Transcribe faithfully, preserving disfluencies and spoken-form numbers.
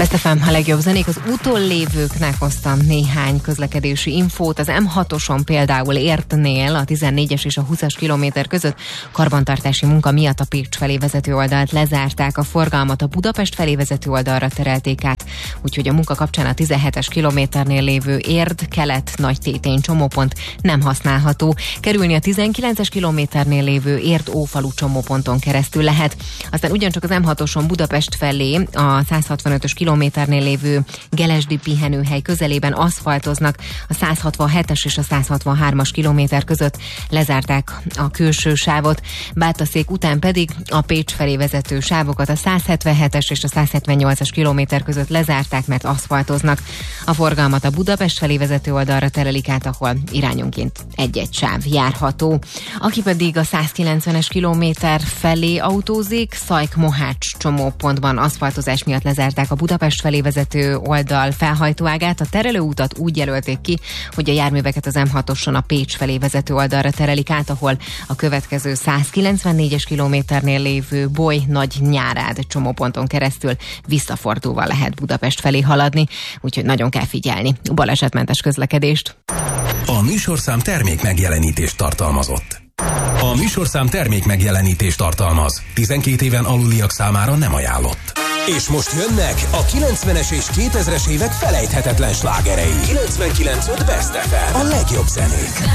Best ef em, a legjobb zenék. Az úton lévőknek hoztam néhány közlekedési infót. Az em hatoson például Értnél a tizennégyes és a húszas kilométer között karbantartási munka miatt a Pécs felé vezető oldalt lezárták, a forgalmat a Budapest felé vezető oldalra terelték át, úgyhogy a munka kapcsán a tizenhetes kilométernél lévő Érd-Kelet Nagytétény csomópont nem használható. Kerülni a tizenkilences kilométernél lévő Érd-Ófalu csomóponton keresztül lehet. Aztán ugyancsak az em hatoson Budapest felé a száz hatvanötös kilométernél lévő Gelesdi pihenőhely közelében aszfaltoznak, a száz hatvanhetes és a száz hatvanhármas kilométer között lezárták a külső sávot, Bátaszék után pedig a Pécs felé vezető sávokat a száz hetvenhetes és a száz hetvennyolcas kilométer között lezárták, mert aszfaltoznak. A forgalmat a Budapest felé vezető oldalra terelik át, ahol irányonként egy-egy sáv járható. Aki pedig a száz kilencvenes kilométer felé autózik, Szajk-Mohács csomópontban aszfaltozás miatt lezárták a Budapest felé vezető oldal felhajtóágát. A terelőutat úgy jelölték ki, hogy a járműveket az em hatoson a Pécs felé vezető oldalra terelik át, ahol a következő száz kilencvennégyes kilométernél lévő Boly-Nagynyárád csomóponton keresztül visszafordulva lehet Budapest felé haladni, úgyhogy nagyon kell figyelni. Balesetmentes közlekedést. A műsorszám termék megjelenítést tartalmazott. A műsorszám termék megjelenítést tartalmaz. tizenkét éven aluliak számára nem ajánlott. És most jönnek a kilencvenes és kétezres évek felejthetetlen slágerei. kilencvenkilenc pont öt Best ef em. A legjobb zenék.